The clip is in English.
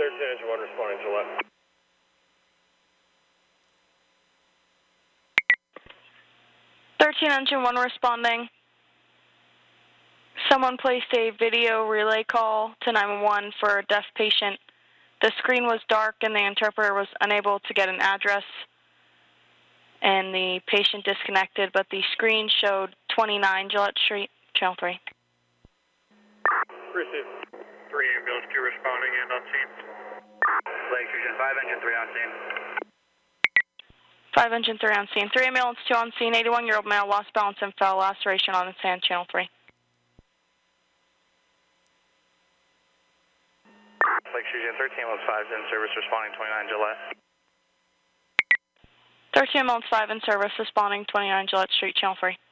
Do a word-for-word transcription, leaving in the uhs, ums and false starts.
thirteen engine one responding to left. thirteen engine one responding. Someone placed a video relay call to nine one one for a deaf patient. The screen was dark and the interpreter was unable to get an address, and the patient disconnected, but the screen showed twenty-nine Gillette Street, Channel three. Received. three ambulance two responding and on scene. Lake Fusion five, engine three on scene. five engine three on scene. three ambulance two on scene. eighty-one-year-old male lost balance and fell. Laceration on his hand, Channel three. Lake Fusion thirteen ambulance five in service responding twenty-nine Gillette. thirteen ambulance five in service responding twenty-nine Gillette Street, Channel three.